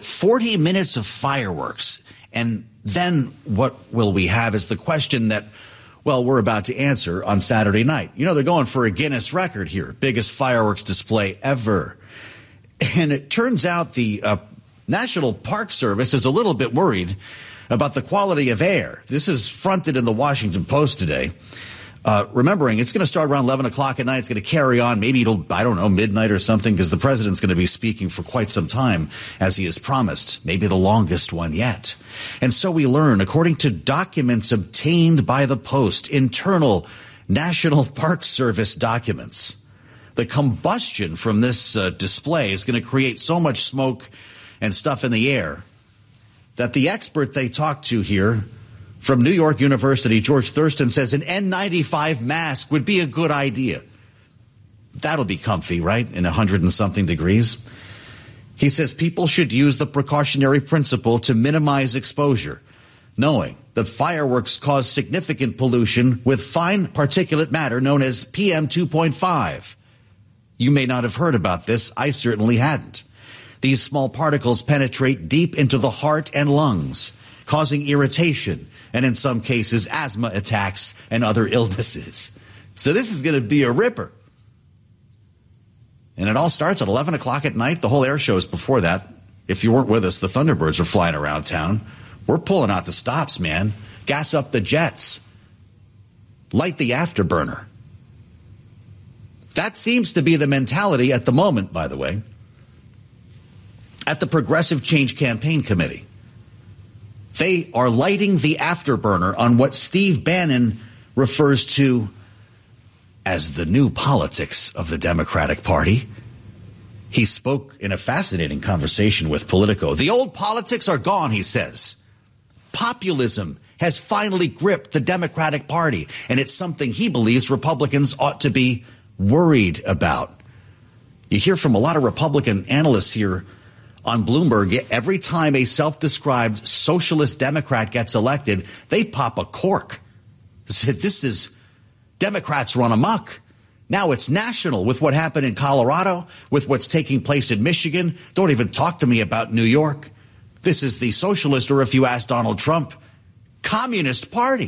40 minutes of fireworks. And then what will we have is the question that, well, we're about to answer on Saturday night. You know, they're going for a Guinness record here. Biggest fireworks display ever. And it turns out the National Park Service is a little bit worried about the quality of air. This is fronted in the Washington Post today. Remembering it's going to start around 11 o'clock at night. It's going to carry on. Maybe it'll, I don't know, midnight or something, because the president's going to be speaking for quite some time, as he has promised, maybe the longest one yet. And so we learn, according to documents obtained by the Post, internal National Park Service documents, the combustion from this display is going to create so much smoke and stuff in the air that the expert they talked to here from New York University, George Thurston, says an N95 mask would be a good idea. That'll be comfy, right? In 100 and something degrees. He says people should use the precautionary principle to minimize exposure, knowing that fireworks cause significant pollution with fine particulate matter known as PM 2.5. You may not have heard about this. I certainly hadn't. These small particles penetrate deep into the heart and lungs, causing irritation and in some cases asthma attacks and other illnesses. So this is going to be a ripper. And it all starts at 11 o'clock at night. The whole air show is before that. If you weren't with us, the Thunderbirds are flying around town. We're pulling out the stops, man. Gas up the jets. Light the afterburner. That seems to be the mentality at the moment, by the way, at the Progressive Change Campaign Committee. They are lighting the afterburner on what Steve Bannon refers to as the new politics of the Democratic Party. He spoke in a fascinating conversation with Politico. The old politics are gone, he says. Populism has finally gripped the Democratic Party, and it's something he believes Republicans ought to be worried about. You hear from a lot of Republican analysts here on Bloomberg. Every time a self-described socialist Democrat gets elected, they pop a cork. They said, this is Democrats run amok. Now it's national with what happened in Colorado, with what's taking place in Michigan. Don't even talk to me about New York. This is the socialist, or if you ask Donald Trump, communist party.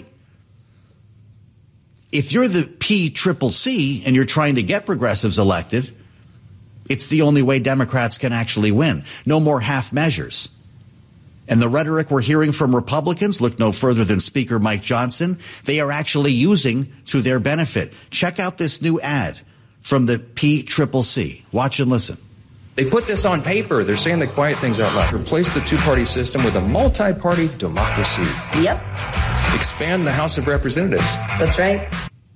If you're the PCCC and you're trying to get progressives elected, it's the only way Democrats can actually win. No more half measures. And the rhetoric we're hearing from Republicans, look no further than Speaker Mike Johnson, they are actually using to their benefit. Check out this new ad from the PCCC. Watch and listen. They put this on paper. They're saying the quiet things out loud. Replace the two-party system with a multi-party democracy. Yep. Expand the House of Representatives. That's right.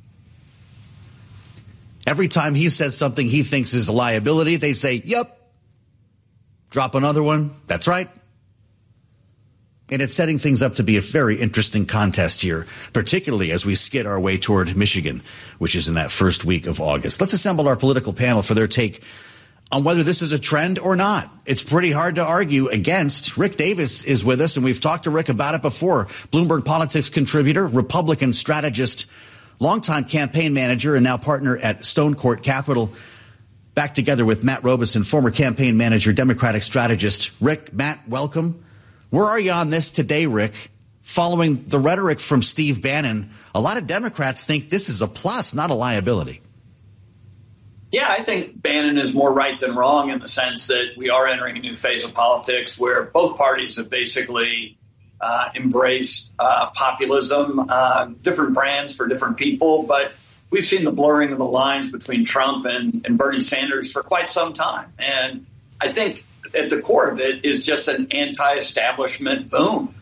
Every time he says something he thinks is a liability, they say, yep. Drop another one. That's right. And it's setting things up to be a very interesting contest here, particularly as we skid our way toward Michigan, which is in that first week of August. Let's assemble our political panel for their take on whether this is a trend or not. It's pretty hard to argue against. Rick Davis is with us, and we've talked to Rick about it before. Bloomberg Politics contributor, Republican strategist, longtime campaign manager, and now partner at Stone Court Capital. Back together with Matt Robeson, former campaign manager, Democratic strategist. Rick, Matt, welcome. Where are you on this today, Rick? Following the rhetoric from Steve Bannon, a lot of Democrats think this is a plus, not a liability. Yeah, I think Bannon is more right than wrong in the sense that we are entering a new phase of politics where both parties have basically embraced populism, different brands for different people. But we've seen the blurring of the lines between Trump and Bernie Sanders for quite some time. And I think at the core of it is just an anti-establishment boom.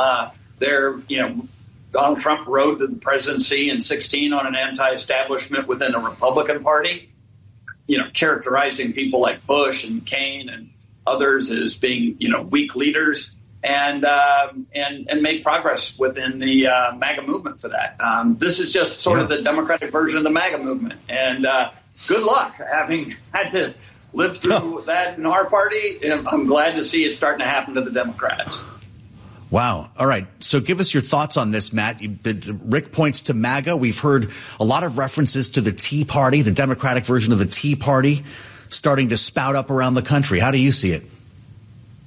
Donald Trump rode to the presidency in 2016 on an anti-establishment within the Republican Party, characterizing people like Bush and McCain and others as being, weak leaders, and made progress within the MAGA movement for that. This is just sort of the Democratic version of the MAGA movement. And good luck having had to live through that in our party. I'm glad to see it starting to happen to the Democrats. Wow. All right. So give us your thoughts on this, Matt. Rick points to MAGA. We've heard a lot of references to the Tea Party, the Democratic version of the Tea Party, starting to spout up around the country. How do you see it?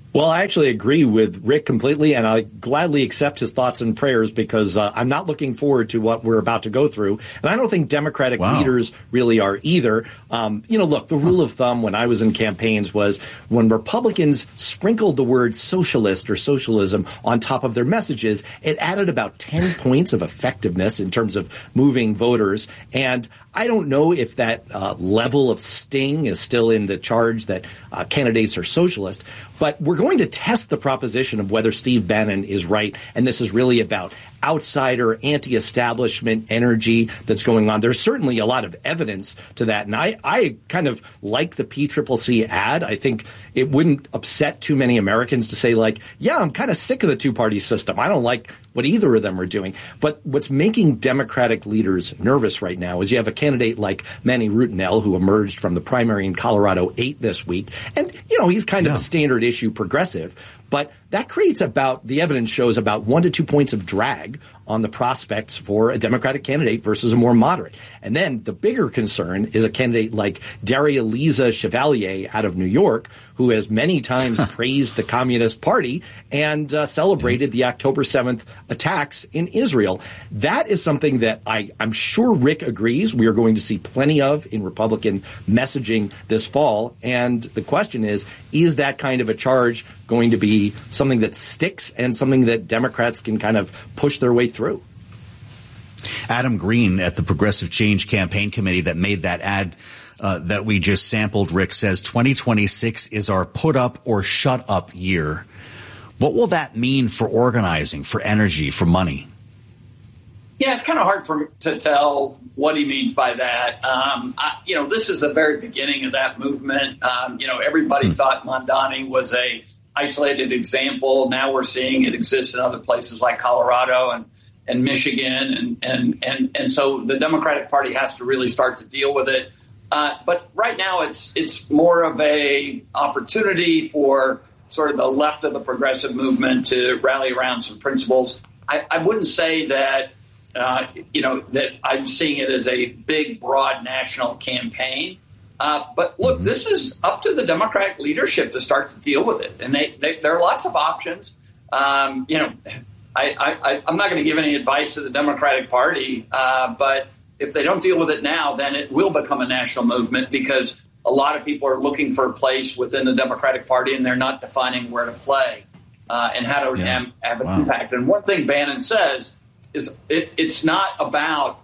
Well, I actually agree with Rick completely, and I gladly accept his thoughts and prayers because I'm not looking forward to what we're about to go through. And I don't think Democratic leaders really are either. Look, the rule of thumb when I was in campaigns was when Republicans sprinkled the word socialist or socialism on top of their messages, it added about 10 points of effectiveness in terms of moving voters. And I don't know if that level of sting is still in the charge that candidates are socialist, but we're going to test the proposition of whether Steve Bannon is right, and this is really about outsider, anti-establishment energy that's going on. There's certainly a lot of evidence to that, and I kind of like the PCCC ad. I think it wouldn't upset too many Americans to say, like, yeah, I'm kind of sick of the two-party system. I don't like what either of them are doing. But what's making Democratic leaders nervous right now is you have a candidate like Manny Rutinel, who emerged from the primary in Colorado 8 this week. And, he's kind of a standard issue progressive. But that creates the evidence shows about 1 to 2 points of drag on the prospects for a Democratic candidate versus a more moderate. And then the bigger concern is a candidate like Daria-Liza Chevalier out of New York, who has many times praised the Communist Party and celebrated the October 7th attacks in Israel. That is something that I'm sure Rick agrees we are going to see plenty of in Republican messaging this fall. And the question is that kind of a charge going to be something that sticks and something that Democrats can kind of push their way through? Adam Green at the Progressive Change Campaign Committee that made that ad that we just sampled, Rick, says 2026 is our put up or shut up year. What will that mean for organizing, for energy, for money? Yeah, it's kind of hard to tell what he means by that. This is the very beginning of that movement. Everybody thought Mamdani was a isolated example. Now we're seeing it exist in other places like Colorado and Michigan. And so the Democratic Party has to really start to deal with it. But right now it's more of a opportunity for sort of the left of the progressive movement to rally around some principles. I wouldn't say that, that I'm seeing it as a big, broad national campaign. But look, this is up to the Democratic leadership to start to deal with it. And there are lots of options. I'm not going to give any advice to the Democratic Party, but if they don't deal with it now, then it will become a national movement because a lot of people are looking for a place within the Democratic Party and they're not defining where to play and how to have an impact. And one thing Bannon says is it's not about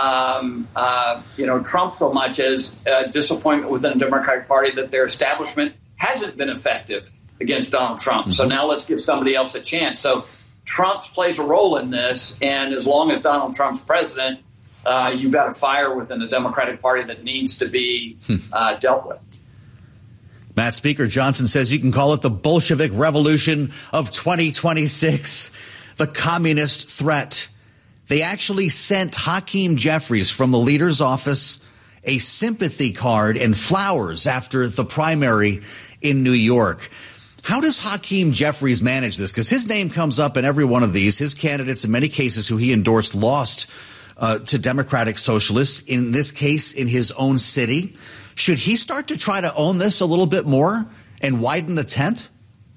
Trump so much as disappointment within the Democratic Party that their establishment hasn't been effective against Donald Trump. So now let's give somebody else a chance. So Trump plays a role in this, and as long as Donald Trump's president, you've got a fire within the Democratic Party that needs to be dealt with. Matt Speaker Johnson says you can call it the Bolshevik Revolution of 2026, the communist threat. They actually sent Hakeem Jeffries from the leader's office a sympathy card and flowers after the primary in New York. How does Hakeem Jeffries manage this? Because his name comes up in every one of these. His candidates, in many cases, who he endorsed, lost to Democratic Socialists, in this case, in his own city. Should he start to try to own this a little bit more and widen the tent?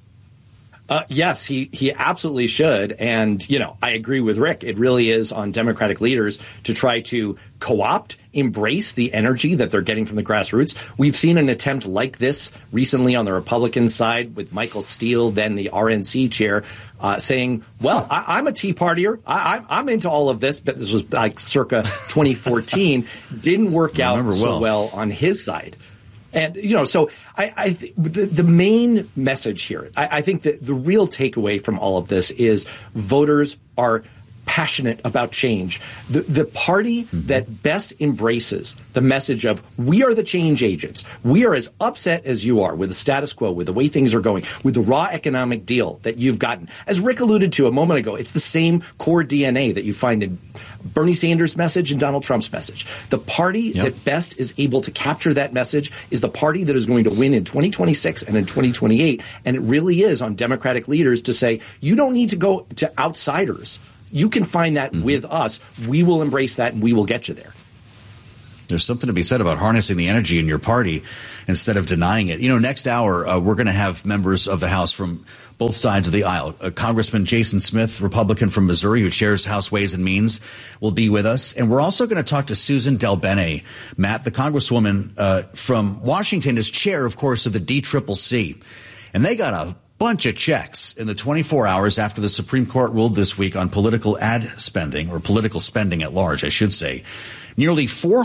Yes, he absolutely should. And, I agree with Rick. It really is on Democratic leaders to try to co-opt, embrace the energy that they're getting from the grassroots. We've seen an attempt like this recently on the Republican side with Michael Steele, then the RNC chair, saying, well, I'm a Tea Partier. I'm into all of this. But this was like circa 2014. Didn't work out so well on his side. And, so I think the main message here, I think that the real takeaway from all of this is voters are passionate about change. The party that best embraces the message of we are the change agents. We are as upset as you are with the status quo, with the way things are going, with the raw economic deal that you've gotten. As Rick alluded to a moment ago, it's the same core DNA that you find in Bernie Sanders' message and Donald Trump's message. The party that best is able to capture that message is the party that is going to win in 2026 and in 2028. And it really is on Democratic leaders to say, you don't need to go to outsiders. You can find that with us. We will embrace that and we will get you there. There's something to be said about harnessing the energy in your party instead of denying it. Next hour, we're going to have members of the House from both sides of the aisle. Congressman Jason Smith, Republican from Missouri, who chairs House Ways and Means, will be with us. And we're also going to talk to Susan DelBene. Matt, the Congresswoman from Washington, is chair, of course, of the DCCC. And they got a bunch of checks in the 24 hours after the Supreme Court ruled this week on political ad spending, or political spending at large, I should say. Nearly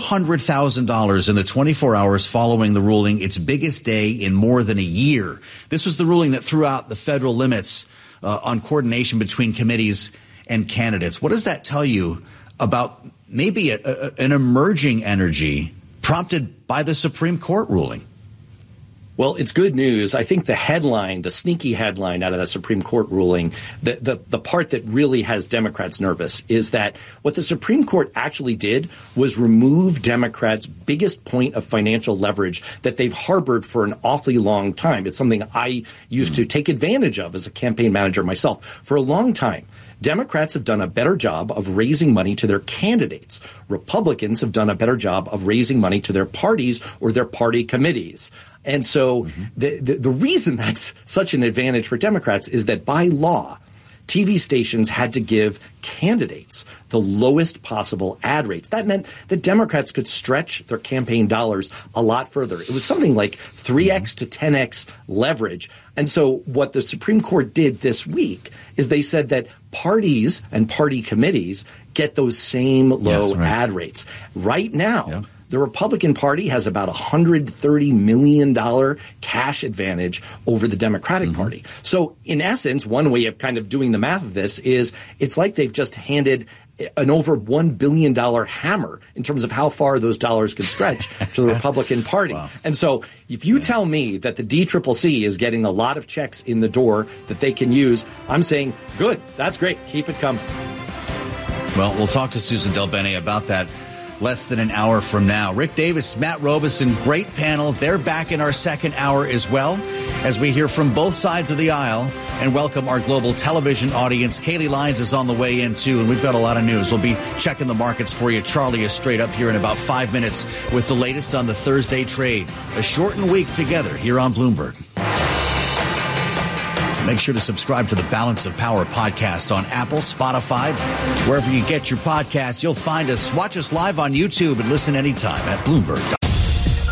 $400,000 in the 24 hours following the ruling, its biggest day in more than a year. This was the ruling that threw out the federal limits on coordination between committees and candidates. What does that tell you about maybe an emerging energy prompted by the Supreme Court ruling? Well, it's good news. I think the headline, the sneaky headline out of that Supreme Court ruling, the part that really has Democrats nervous is that what the Supreme Court actually did was remove Democrats' biggest point of financial leverage that they've harbored for an awfully long time. It's something I used to take advantage of as a campaign manager myself for a long time. Democrats have done a better job of raising money to their candidates. Republicans have done a better job of raising money to their parties or their party committees. And so the reason that's such an advantage for Democrats is that by law, TV stations had to give candidates the lowest possible ad rates. That meant that Democrats could stretch their campaign dollars a lot further. It was something like 3x to 10x leverage. And so what the Supreme Court did this week is they said that parties and party committees get those same low ad rates. Right now, the Republican Party has about $130 million cash advantage over the Democratic Party. So in essence, one way of kind of doing the math of this is it's like they've just handed an over $1 billion hammer in terms of how far those dollars can stretch to the Republican Party. Wow. And so if you tell me that the DCCC is getting a lot of checks in the door that they can use, I'm saying, good, that's great, keep it coming. Well, we'll talk to Susan DelBene about that less than an hour from now. Rick Davis, Matt Robison, great panel. They're back in our second hour as well as we hear from both sides of the aisle and welcome our global television audience. Kaylee Lyons is on the way in, too, and we've got a lot of news. We'll be checking the markets for you. Charlie is straight up here in about 5 minutes with the latest on the Thursday trade. A shortened week together here on Bloomberg. Make sure to subscribe to the Balance of Power podcast on Apple, Spotify, wherever you get your podcasts. You'll find us. Watch us live on YouTube and listen anytime at Bloomberg.